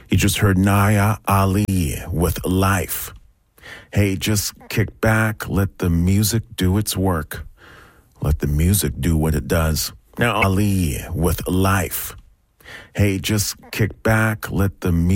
You just heard Naya Ali with Life. Hey, just kick back, let the music do its work. Let the music do what it does. Now, Ali with Life. Hey, just kick back, let the music